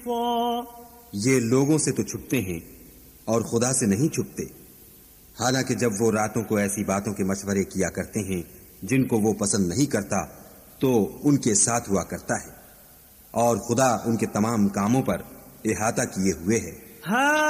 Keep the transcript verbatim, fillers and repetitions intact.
ये लोगों से तो छुपते हैं और खुदा से नहीं छुपते। हालांकि जब वो रातों को ऐसी बातों के मशवरे किया करते हैं जिनको वो पसंद नहीं करता, तो उनके साथ हुआ करता है और खुदा उनके तमाम कामों पर इहाता किए हुए है।